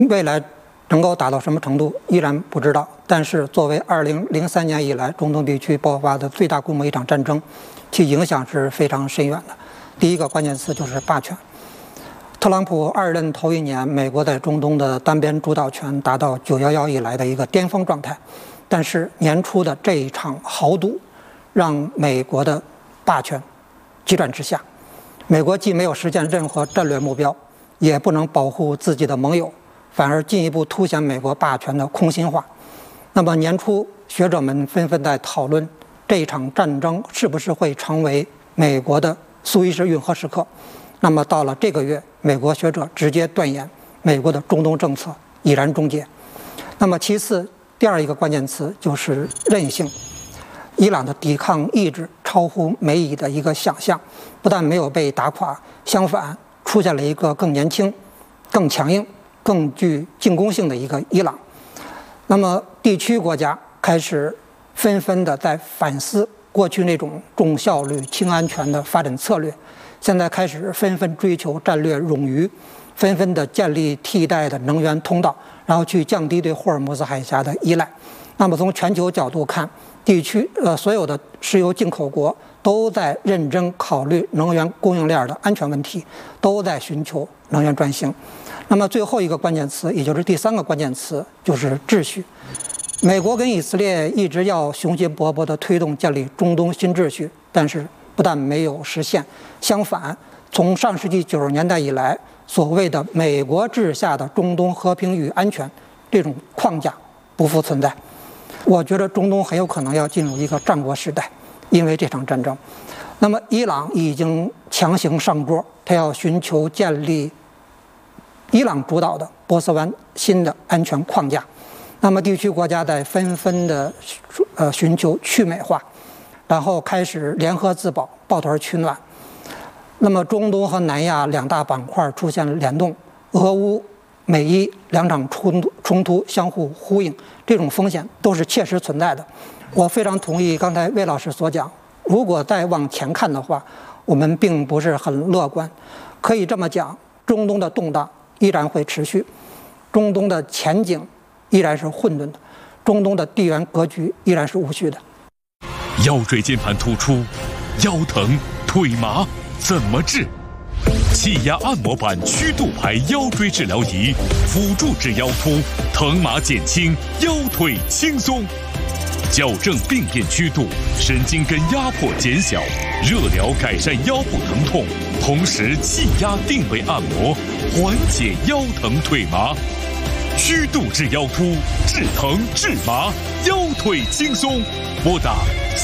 未来能够达到什么程度依然不知道。但是作为2003年以来中东地区爆发的最大规模一场战争，其影响是非常深远的。第一个关键词就是霸权。特朗普2任头1年，美国在中东的单边主导权达到911以来的一个巅峰状态。但是年初的这一场豪赌，让美国的霸权急转直下。美国既没有实现任何战略目标，也不能保护自己的盟友，反而进一步凸显美国霸权的空心化。那么年初，学者们纷纷在讨论这一场战争是不是会成为美国的苏伊士运河时刻。那么到了这个月，美国学者直接断言，美国的中东政策已然终结。那么其次，第二一个关键词就是韧性。伊朗的抵抗意志超乎美以的一个想象，不但没有被打垮，相反出现了一个更年轻、更强硬、更具进攻性的一个伊朗。那么地区国家开始纷纷的在反思过去那种重效率、轻安全的发展策略，现在开始纷纷追求战略冗余，纷纷的建立替代的能源通道，然后去降低对霍尔木兹海峡的依赖。那么从全球角度看，地区所有的石油进口国都在认真考虑能源供应链的安全问题，都在寻求能源转型。那么最后一个关键词，也就是第三个关键词，就是秩序。美国跟以色列一直要雄心勃勃地推动建立中东新秩序，但是不但没有实现，相反，从上世纪90年代以来，所谓的美国治下的中东和平与安全这种框架不复存在。我觉得中东很有可能要进入一个战国时代，因为这场战争。那么伊朗已经强行上桌，他要寻求建立伊朗主导的波斯湾新的安全框架。那么地区国家在纷纷的寻求去美化，然后开始联合自保，抱团取暖。那么中东和南亚两大板块出现了联动，俄乌、美伊两场冲突相互呼应，这种风险都是切实存在的。我非常同意刚才魏老师所讲，如果再往前看的话，我们并不是很乐观。可以这么讲，中东的动荡依然会持续，中东的前景依然是混沌的，中东的地缘格局依然是无序的。 腰椎间盘突出、腰疼、腿麻怎么治？气压按摩板曲度牌腰椎治疗仪，辅助治腰突，疼麻减轻，腰腿轻松，矫正病变曲度，神经根压迫减小，热疗改善腰部疼痛，同时气压定位按摩，缓解腰疼腿麻。曲度治腰突，治疼治麻，腰腿轻松。拨打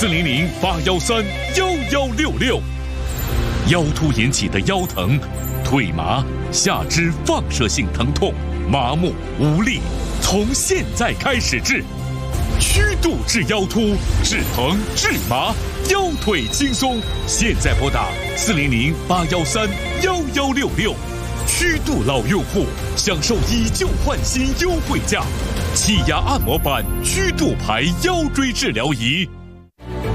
400-813-1166。腰突引起的腰疼、腿麻、下肢放射性疼痛、麻木无力，从现在开始治。曲度治腰突，治疼治麻，腰腿轻松。现在拨打400-813-1166。曲度老用户享受以旧换新优惠价，气压按摩板曲度牌腰椎治疗仪。